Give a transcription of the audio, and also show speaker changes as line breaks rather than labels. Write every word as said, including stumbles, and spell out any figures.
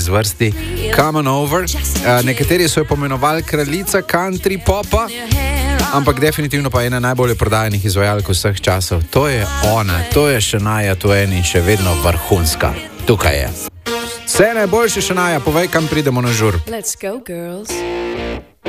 zvrsti Come On Over. Uh, nekateri so jo pomenovali kraljica country popa, ampak definitivno pa ena najbolj prodajanih izvajalk vseh časov. To je ona, to je Shania Twain in še vedno vrhunska. Tukaj je. Vse najboljše, Shania, povej, kam pridemo na žur.
Let's go, girls.